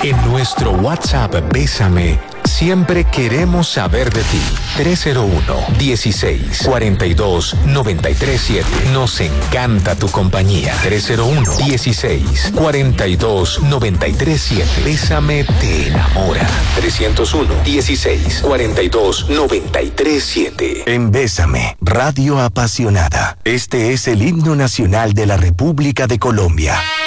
En nuestro WhatsApp Bésame, siempre queremos saber de ti. 301-16-42-937. Nos encanta tu compañía. 301-16-42-937. Bésame te enamora. 301-16-42-937. En Bésame, Radio Apasionada. Este es el himno nacional de la República de Colombia.